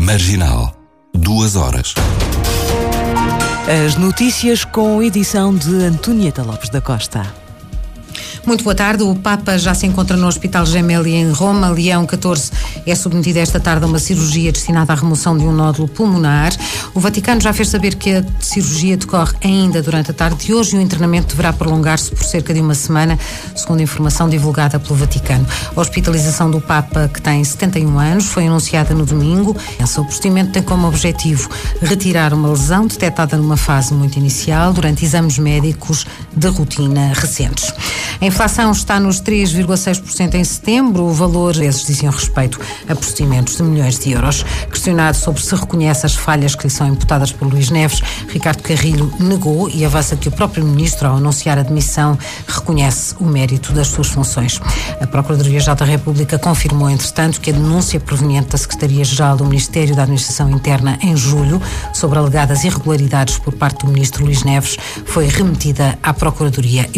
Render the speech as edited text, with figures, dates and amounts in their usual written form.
Marginal. 2 horas. As notícias com edição de Antonieta Lopes da Costa. Muito boa tarde. O Papa já se encontra no Hospital Gemelli em Roma. Leão XIV é submetido esta tarde a uma cirurgia destinada à remoção de um nódulo pulmonar. O Vaticano já fez saber que a cirurgia decorre ainda durante a tarde de hoje e o internamento deverá prolongar-se por cerca de uma semana, segundo a informação divulgada pelo Vaticano. A hospitalização do Papa, que tem 71 anos, foi anunciada no domingo. O procedimento tem como objetivo retirar uma lesão detectada numa fase muito inicial durante exames médicos de rotina recentes. A inflação está nos 3,6% em setembro. O valor, esses diziam respeito a procedimentos de milhões de euros. Questionado sobre se reconhece as falhas que lhe são imputadas por Luís Neves, Ricardo Carrilho negou e avança que o próprio ministro, ao anunciar a demissão, reconhece o mérito das suas funções. A Procuradoria-Geral da República confirmou, entretanto, que a denúncia proveniente da Secretaria-Geral do Ministério da Administração Interna em julho sobre alegadas irregularidades por parte do ministro Luís Neves foi remetida à Procuradoria